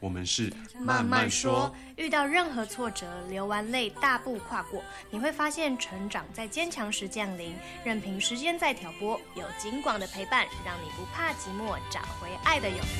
我们是慢慢说，遇到任何挫折，流完泪大步跨过，你会发现成长在坚强时降临，任凭时间再挑拨，有景广的陪伴，让你不怕寂寞，找回爱的勇气。